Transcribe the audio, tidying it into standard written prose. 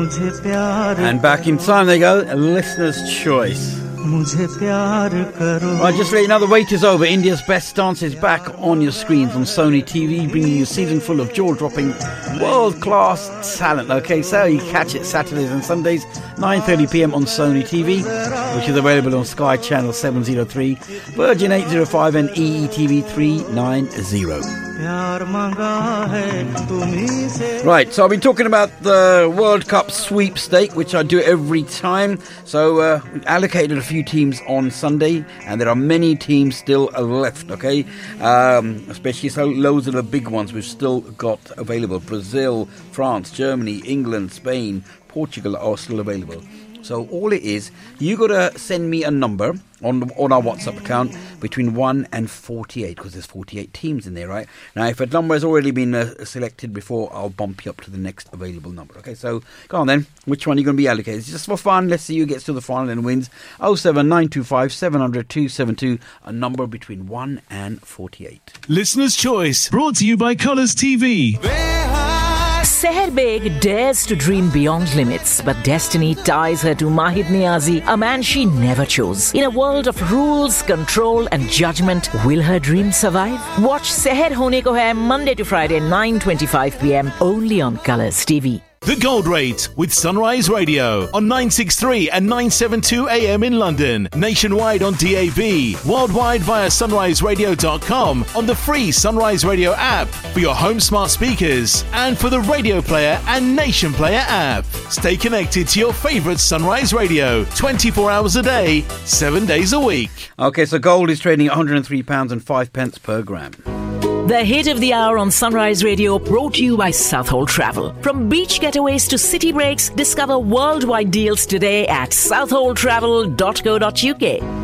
And back in time they go, a listener's choice. Right, just to let you know, the wait is over. India's Best Dance is back on your screens on Sony TV, bringing you a season full of jaw-dropping, world-class talent. Okay, so you catch it Saturdays and Sundays, 9:30pm on Sony TV, which is available on Sky Channel 703, Virgin 805 and EETV 390. Right, so I've been talking about the World Cup sweepstake, which I do every time. So we allocated a few teams on Sunday, and there are many teams still left, okay? Especially loads of the big ones we've still got available. Brazil, France, Germany, England, Spain, Portugal are still available. So all it is, you got to send me a number on our WhatsApp account between 1 and 48, because there's 48 teams in there, right? Now, if a number has already been selected before, I'll bump you up to the next available number. Okay, so go on then. Which one are you going to be allocated? It's just for fun. Let's see who gets to the final and wins. 07925 700 272, a number between 1 and 48. Listener's Choice, brought to you by Colours TV. Seher Beg dares to dream beyond limits, but destiny ties her to Mahid Niazi, a man she never chose. In a world of rules, control and judgment, will her dream survive? Watch Seher Hone Ko Hai Monday to Friday, 9:25pm, only on Colours TV. The Gold Rate with Sunrise Radio on 963 and 972 AM in London, nationwide on DAB, worldwide via sunriseradio.com, on the free Sunrise Radio app for your home smart speakers and for the Radio Player and Nation Player app. Stay connected to your favourite Sunrise Radio 24 hours a day, 7 days a week. Okay, so gold is trading at £103.05 per gram. The hit of the hour on Sunrise Radio, brought to you by Southhold Travel. From beach getaways to city breaks, discover worldwide deals today at southholdtravel.co.uk.